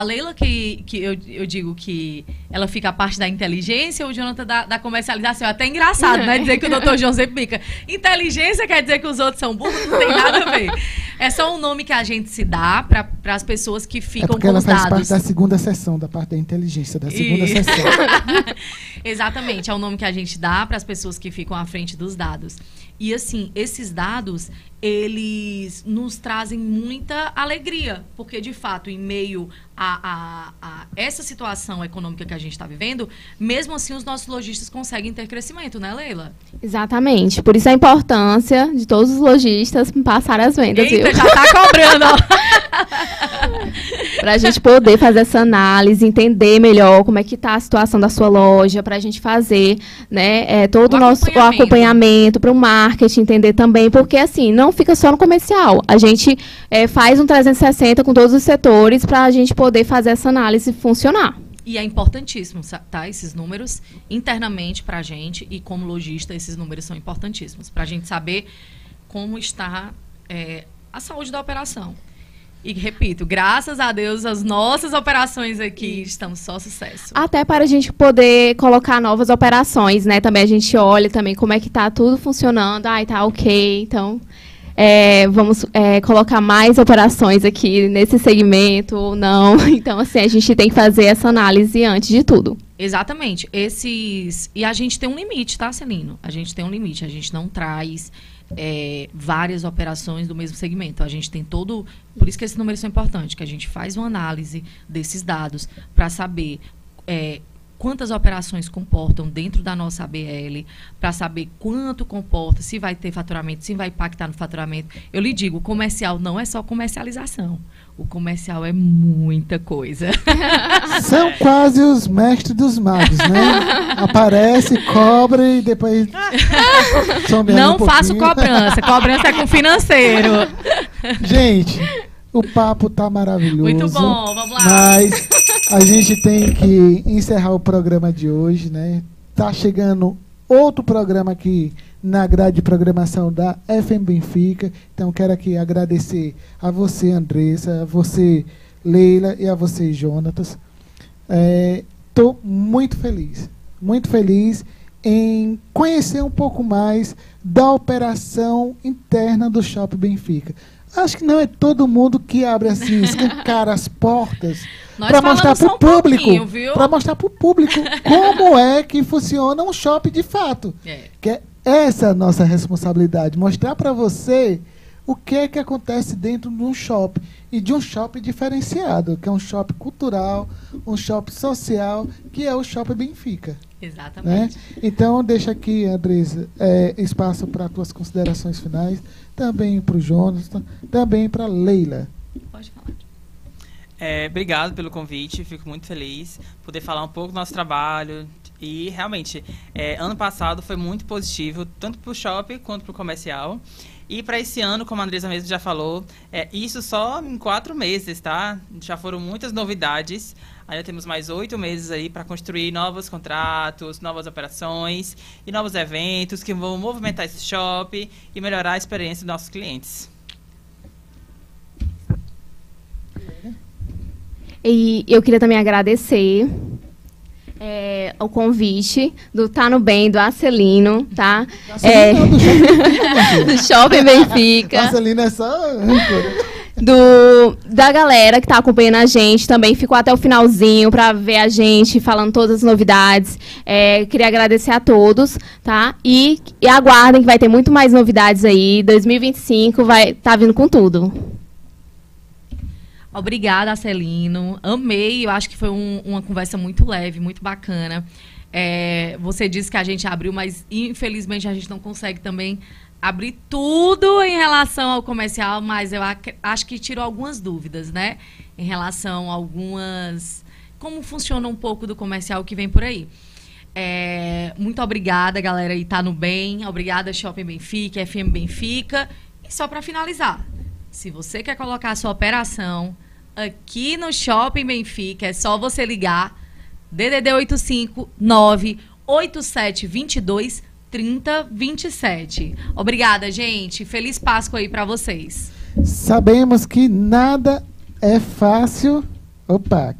A Leila que eu digo que ela fica a parte da inteligência, o Jonathan da comercialização. É até engraçado, né? Dizer que o doutor João sempre fica. Inteligência quer dizer que os outros são burros? Não tem nada a ver. É só um nome que a gente se dá para as pessoas que ficam com os dados. Ela faz parte da segunda sessão, da parte da inteligência, da segunda sessão. Exatamente, é o nome que a gente dá para as pessoas que ficam à frente dos dados. E, assim, esses dados, eles nos trazem muita alegria, porque, de fato, em meio a essa situação econômica que a gente está vivendo, mesmo assim, os nossos lojistas conseguem ter crescimento, né, Leila? Exatamente. Por isso a importância de todos os lojistas passar as vendas. Eita, viu? já tá cobrando, ó. Para a gente poder fazer essa análise, entender melhor como é que está a situação da sua loja, para a gente fazer, né, todo o nosso acompanhamento para o marketing, entender também, porque assim, não fica só no comercial. A gente faz um 360 com todos os setores para a gente poder fazer essa análise funcionar. E é importantíssimo, tá? Esses números internamente para a gente e como lojista, esses números são importantíssimos para a gente saber como está a saúde da operação. E repito, graças a Deus, as nossas operações aqui estão só sucesso. Até para a gente poder colocar novas operações, né? Também a gente olha também como é que está tudo funcionando. Ai, tá ok. Então, vamos colocar mais operações aqui nesse segmento ou não. Então, assim, a gente tem que fazer essa análise antes de tudo. Exatamente. E a gente tem um limite, tá, Celino? A gente tem um limite. A gente não traz várias operações do mesmo segmento. A gente tem todo... Por isso que esses números são importantes, que a gente faz uma análise desses dados para saber quantas operações comportam dentro da nossa ABL, para saber quanto comporta, se vai ter faturamento, se vai impactar no faturamento. Eu lhe digo, o comercial não é só comercialização. O comercial é muita coisa. São quase os mestres dos magos, né? Aparece, cobra e depois... Não faço cobrança. Cobrança é com financeiro. Gente, o papo tá maravilhoso. Muito bom, vamos lá. Mas a gente tem que encerrar o programa de hoje, né? Tá chegando outro programa aqui na grade de programação da FM Benfica. Então, quero aqui agradecer a você, Andressa, a você, Leila, e a você, Jonatas. Estou muito feliz em conhecer um pouco mais da operação interna do Shopping Benfica. Acho que não é todo mundo que abre assim, escancara as portas para mostrar para o público, para mostrar para o público como é que funciona um shopping de fato. Que é essa a nossa responsabilidade, mostrar para você o que é que acontece dentro de um shopping e de um shopping diferenciado, que é um shopping cultural, um shopping social, que é o Shopping Benfica. Exatamente. Né? Então, deixa aqui, Andressa, espaço para as tuas considerações finais, também para o Jonas, também para a Leila. Pode falar. Obrigado pelo convite, fico muito feliz poder falar um pouco do nosso trabalho. E, realmente, ano passado foi muito positivo, tanto para o shopping quanto para o comercial. E para esse ano, como a Andressa mesmo já falou, isso só em 4 meses, tá? Já foram muitas novidades. Ainda temos mais 8 meses aí para construir novos contratos, novas operações e novos eventos que vão movimentar esse shopping e melhorar a experiência dos nossos clientes. E eu queria também agradecer o convite do Tá no Bem, do Acelino, tá? Do Shopping Benfica. Acelino é só... Da galera que está acompanhando a gente, também ficou até o finalzinho para ver a gente falando todas as novidades. Queria agradecer a todos, tá? E aguardem que vai ter muito mais novidades aí. 2025 vai estar vindo com tudo. Obrigada, Celino. Amei, eu acho que foi uma conversa muito leve, muito bacana. Você disse que a gente abriu, mas infelizmente a gente não consegue também abrir tudo em relação ao comercial, mas eu acho que tirou algumas dúvidas, né? Em relação a como funciona um pouco do comercial que vem por aí. Muito obrigada, galera, e Tá no Bem. Obrigada, Shopping Benfica, FM Benfica. E só para finalizar, se você quer colocar a sua operação aqui no Shopping Benfica, é só você ligar DDD 859 8722 3027. Obrigada, gente. Feliz Páscoa aí para vocês. Sabemos que nada é fácil, Opa,